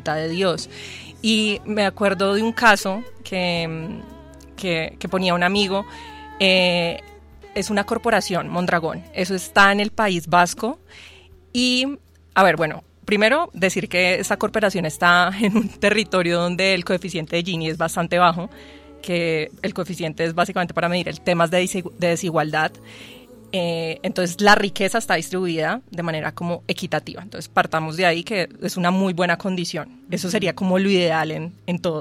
voluntad de Dios. Y me acuerdo de un caso que ponía un amigo, es una corporación, Mondragón, eso está en el País Vasco. Y, a ver, bueno, primero decir que esta corporación está en un territorio donde el coeficiente de Gini es bastante bajo, que el coeficiente es básicamente para medir el temas de desigualdad. Entonces la riqueza está distribuida de manera como equitativa. Entonces partamos de ahí, que es una muy buena condición. Eso sería como lo ideal en todo.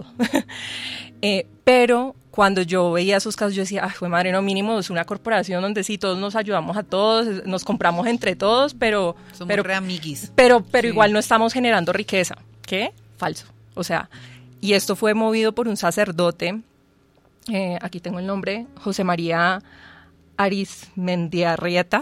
Pero cuando yo veía esos casos, yo decía, ay, fue madre, no, mínimo es una corporación donde sí todos nos ayudamos a todos, nos compramos entre todos, pero re amiguis. Pero sí, igual no estamos generando riqueza. ¿Qué? Falso. O sea, y esto fue movido por un sacerdote, aquí tengo el nombre, José María Arizmendiarrieta,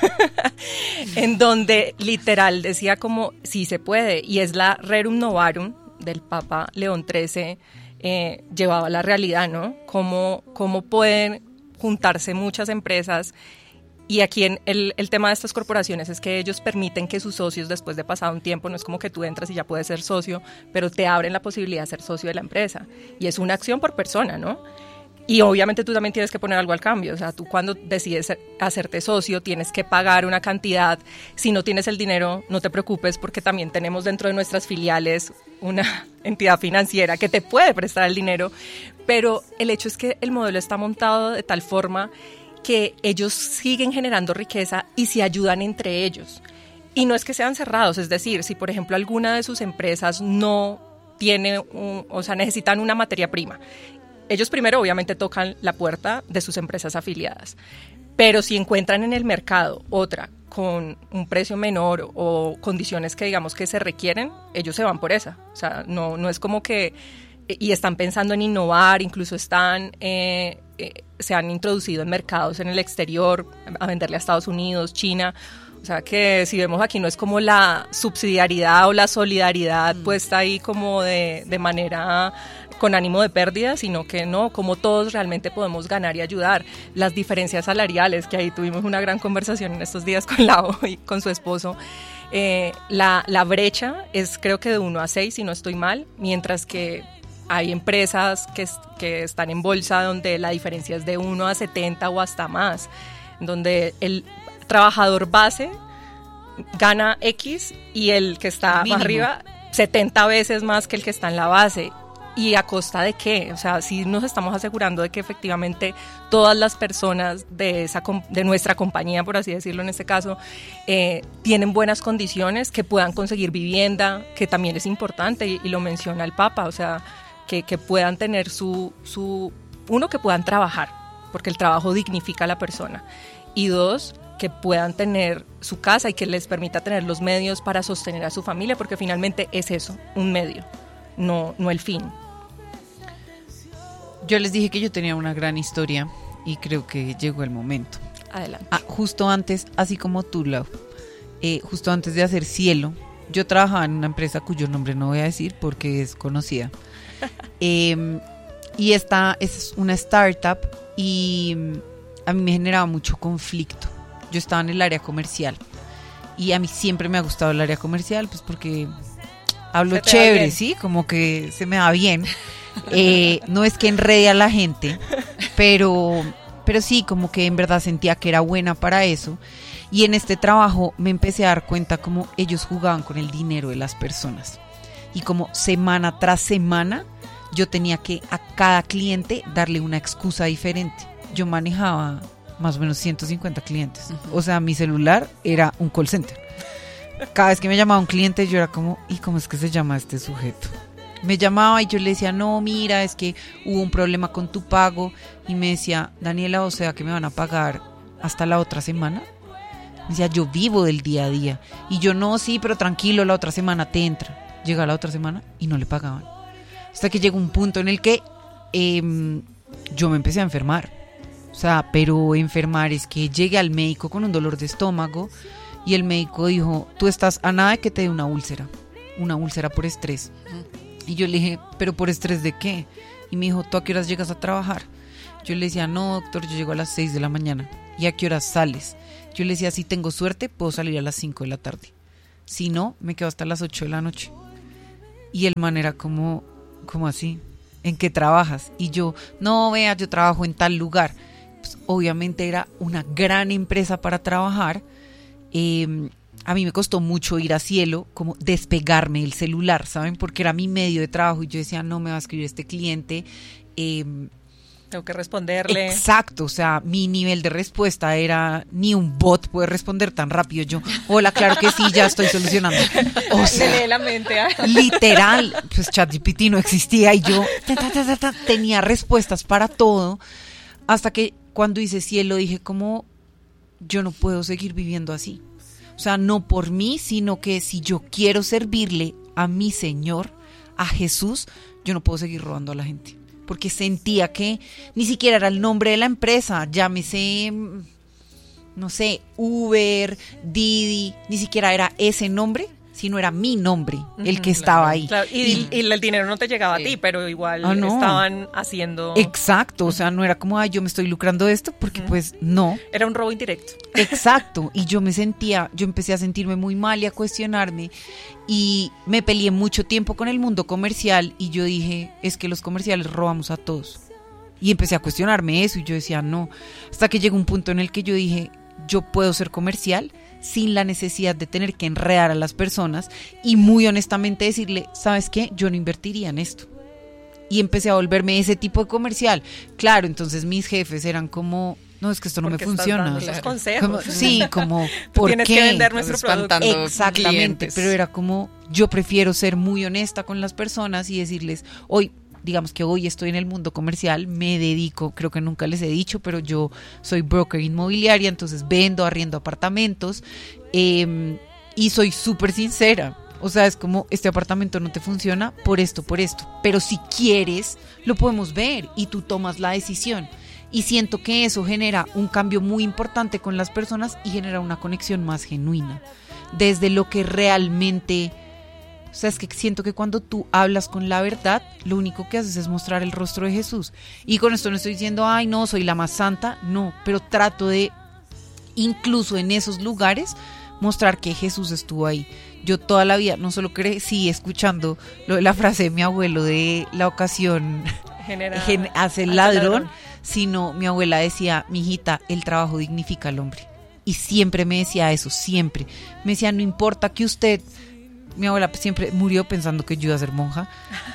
en donde literal decía como sí se puede, y es la Rerum Novarum del Papa León XIII, llevaba a la realidad, ¿no? Cómo pueden juntarse muchas empresas. Y aquí el tema de estas corporaciones es que ellos permiten que sus socios, después de pasado un tiempo, no es como que tú entras y ya puedes ser socio, pero te abren la posibilidad de ser socio de la empresa. Y es una acción por persona, ¿no? Y obviamente tú también tienes que poner algo al cambio. O sea, tú cuando decides hacerte socio tienes que pagar una cantidad. Si no tienes el dinero, no te preocupes, porque también tenemos dentro de nuestras filiales una entidad financiera que te puede prestar el dinero. Pero el hecho es que el modelo está montado de tal forma que ellos siguen generando riqueza y se ayudan entre ellos. Y no es que sean cerrados, es decir, si por ejemplo alguna de sus empresas no tiene, necesitan una materia prima, ellos primero obviamente tocan la puerta de sus empresas afiliadas, pero si encuentran en el mercado otra con un precio menor o condiciones que digamos que se requieren, ellos se van por esa. O sea, no es como que... Y están pensando en innovar, incluso se han introducido en mercados en el exterior, a venderle a Estados Unidos, China. O sea que si vemos aquí no es como la subsidiariedad o la solidaridad puesta ahí como de manera con ánimo de pérdida, sino que no, como todos realmente podemos ganar y ayudar. Las diferencias salariales, que ahí tuvimos una gran conversación en estos días con Lau y con su esposo. La brecha es creo que de 1 a 6, si no estoy mal, mientras que hay empresas que están en bolsa donde la diferencia es de 1 a 70 o hasta más, donde el trabajador base gana X y el que está más arriba 70 veces más que el que está en la base. ¿Y a costa de qué? O sea, si nos estamos asegurando de que efectivamente todas las personas de nuestra compañía, por así decirlo en este caso, tienen buenas condiciones, que puedan conseguir vivienda, que también es importante y lo menciona el Papa, o sea, que puedan tener uno, que puedan trabajar, porque el trabajo dignifica a la persona, y 2, que puedan tener su casa y que les permita tener los medios para sostener a su familia, porque finalmente es eso, un medio, no el fin. Yo les dije que yo tenía una gran historia y creo que llegó el momento. Adelante. Justo antes, así como tú, Lau, justo antes de hacer Cielo, yo trabajaba en una empresa cuyo nombre no voy a decir porque es conocida. Y esta es una startup y a mí me generaba mucho conflicto. Yo estaba en el área comercial y a mí siempre me ha gustado el área comercial, pues porque hablo chévere, ¿sí? Como que se me da bien. No es que enrede a la gente, pero sí, como que en verdad sentía que era buena para eso. Y en este trabajo me empecé a dar cuenta cómo ellos jugaban con el dinero de las personas. Y como semana tras semana yo tenía que a cada cliente darle una excusa diferente. Yo manejaba más o menos 150 clientes. O sea, mi celular era un call center. Cada vez que me llamaba un cliente yo era como, ¿y cómo es que se llama este sujeto? Me llamaba y yo le decía, no, mira, es que hubo un problema con tu pago. Y me decía, Daniela, o sea, que me van a pagar hasta la otra semana. Me decía, yo vivo del día a día. Y yo, no, sí, pero tranquilo, la otra semana te entra. Llega la otra semana y no le pagaban. Hasta que llegó un punto en el que yo me empecé a enfermar. O sea, pero enfermar es que llegué al médico con un dolor de estómago y el médico dijo, tú estás a nada de que te dé una úlcera por estrés. Y yo le dije, ¿pero por estrés de qué? Y me dijo, ¿tú a qué horas llegas a trabajar? Yo le decía, no, doctor, yo llego a las 6 de la mañana. ¿Y a qué horas sales? Yo le decía, si tengo suerte, puedo salir a las 5 de la tarde. Si no, me quedo hasta las 8 de la noche. Y el man era como así, ¿en qué trabajas? Y yo, no, vea, yo trabajo en tal lugar. Pues, obviamente era una gran empresa para trabajar. A mí me costó mucho ir a Cielo, como despegarme del celular, ¿saben? Porque era mi medio de trabajo y yo decía, no me va a escribir este cliente. Tengo que responderle. Exacto, o sea, mi nivel de respuesta era, ni un bot puede responder tan rápido. Yo, hola, claro que sí, ya estoy solucionando. O sea, se lee la mente. Literal, pues ChatGPT no existía y yo tenía respuestas para todo, hasta que cuando hice Cielo dije como, yo no puedo seguir viviendo así. O sea, no por mí, sino que si yo quiero servirle a mi Señor, a Jesús, yo no puedo seguir robando a la gente. Porque sentía que ni siquiera era el nombre de la empresa, llámese, no sé, Uber, Didi, ni siquiera era ese nombre, sino era mi nombre, el que estaba ahí. Claro. Y el dinero no te llegaba a ti, pero igual no. estaban haciendo... Exacto, o sea, no era como, yo me estoy lucrando de esto, porque pues no. Era un robo indirecto. Exacto, y yo empecé a sentirme muy mal y a cuestionarme, y me peleé mucho tiempo con el mundo comercial, y yo dije, es que los comerciales robamos a todos. Y empecé a cuestionarme eso, y yo decía, no, hasta que llegó un punto en el que yo dije, yo puedo ser comercial sin la necesidad de tener que enredar a las personas y muy honestamente decirle, ¿sabes qué? Yo no invertiría en esto. Y empecé a volverme ese tipo de comercial. Claro, entonces mis jefes eran como, no, es que esto no me funciona. Esos consejos. Como, ¿por tienes qué? Que vender nuestro producto. Exactamente, clientes. Pero era como, yo prefiero ser muy honesta con las personas y decirles, digamos que hoy estoy en el mundo comercial, me dedico, creo que nunca les he dicho, pero yo soy broker inmobiliaria, entonces arriendo apartamentos, y soy súper sincera. O sea, es como, este apartamento no te funciona por esto, pero si quieres, lo podemos ver y tú tomas la decisión. Y siento que eso genera un cambio muy importante con las personas y genera una conexión más genuina, desde lo que realmente... O sea, es que siento que cuando tú hablas con la verdad, lo único que haces es mostrar el rostro de Jesús. Y con esto no estoy diciendo, no, soy la más santa, no, pero trato de, incluso en esos lugares, mostrar que Jesús estuvo ahí. Yo toda la vida no solo crecí escuchando lo de la frase de mi abuelo de la ocasión hace el ladrón, sino mi abuela decía, mijita, el trabajo dignifica al hombre. Y siempre me decía eso, siempre. Me decía, no importa que usted... Mi abuela siempre murió pensando que yo iba a ser monja,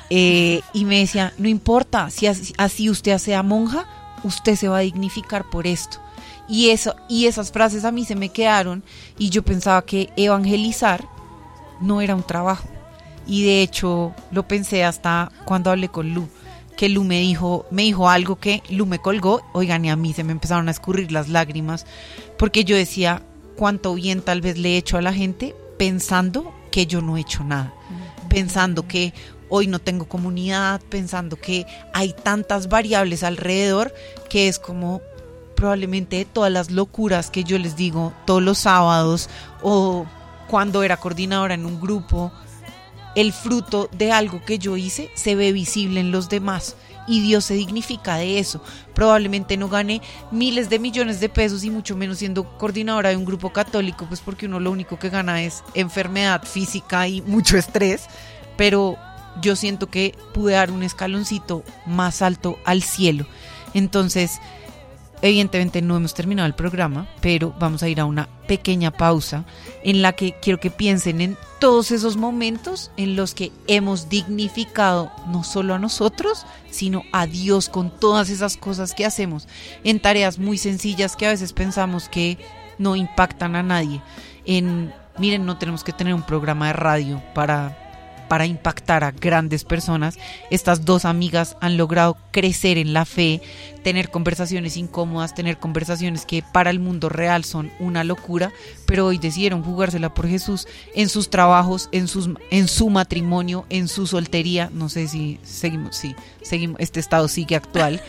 y me decía, no importa, si así usted sea monja, usted se va a dignificar por esto. Y esas frases a mí se me quedaron, y yo pensaba que evangelizar no era un trabajo. Y de hecho lo pensé hasta cuando hablé con Lu, que Lu me dijo algo que Lu me colgó, oigan, y a mí se me empezaron a escurrir las lágrimas, porque yo decía, cuánto bien tal vez le he hecho a la gente pensando que yo no he hecho nada, pensando que hoy no tengo comunidad, pensando que hay tantas variables alrededor, que es como probablemente todas las locuras que yo les digo todos los sábados o cuando era coordinadora en un grupo, el fruto de algo que yo hice se ve visible en los demás y Dios se dignifica de eso. Probablemente no gane miles de millones de pesos y mucho menos siendo coordinadora de un grupo católico, pues porque uno lo único que gana es enfermedad física y mucho estrés, pero yo siento que pude dar un escaloncito más alto al cielo. Entonces, evidentemente no hemos terminado el programa, pero vamos a ir a una pequeña pausa en la que quiero que piensen en todos esos momentos en los que hemos dignificado no solo a nosotros, sino a Dios con todas esas cosas que hacemos en tareas muy sencillas que a veces pensamos que no impactan a nadie. Miren, no tenemos que tener un programa de radio para impactar a grandes personas. Estas dos amigas han logrado crecer en la fe, tener conversaciones incómodas, tener conversaciones que para el mundo real son una locura, pero hoy decidieron jugársela por Jesús en sus trabajos, en su matrimonio, en su soltería. No sé si seguimos, este estado sigue actual.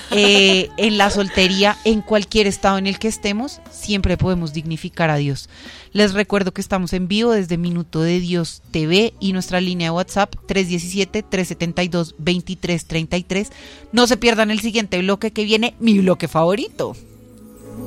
En la soltería, en cualquier estado en el que estemos, siempre podemos dignificar a Dios. Les recuerdo que estamos en vivo desde Minuto de Dios TV y nuestra línea de WhatsApp 317-372-2333. No se pierdan el siguiente bloque que viene, mi bloque favorito.